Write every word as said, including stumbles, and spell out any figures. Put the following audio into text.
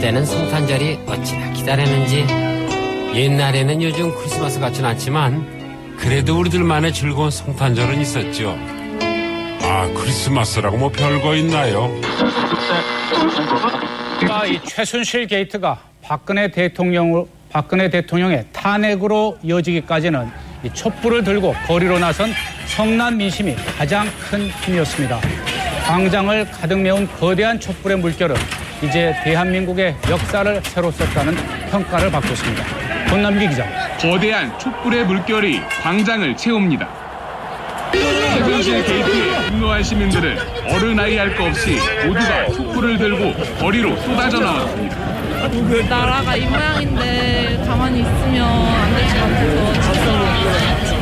때는 성탄절이 어찌나 기다렸는지. 옛날에는 요즘 크리스마스 같진 않지만 그래도 우리들만의 즐거운 성탄절은 있었죠. 아, 크리스마스라고 뭐 별거 있나요? 이 최순실 게이트가 박근혜 대통령, 박근혜 대통령의 탄핵으로 이어지기까지는 이 촛불을 들고 거리로 나선 성난 민심이 가장 큰 힘이었습니다. 광장을 가득 메운 거대한 촛불의 물결은 이제 대한민국의 역사를 새로 썼다는 평가를 받고 있습니다. 권남기 기자. 거대한 촛불의 물결이 광장을 채웁니다. 최순실 게이트에 분노한 시민들은 어른 아이 할 것 없이 모두가 촛불을 들고 거리로 쏟아져 나왔습니다. 나라가 이 모양인데 가만히 있으면 안 될 것 같아서